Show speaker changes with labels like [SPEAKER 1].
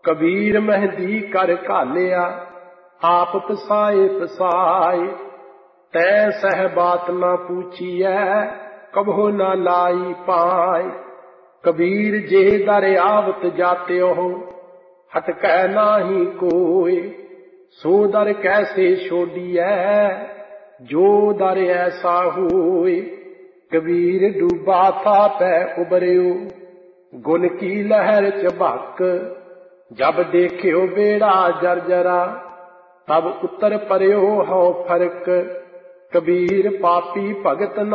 [SPEAKER 1] कबीर मेहंदी कर घालिया आप पसाए पसाए। तै सह बात न पूछिए कबो न लाई पाए। कबीर जे दर आवत जाते हो हटकै नाही कोय। सो दर कैसे छोड़िए जो दर ऐसा होए। कबीर डूबा था पै उबरियो गुन की लहर चबक। जब देखियो बेड़ा जर्जरा तब उतर परियो हो फर्क। कबीर पापी भगत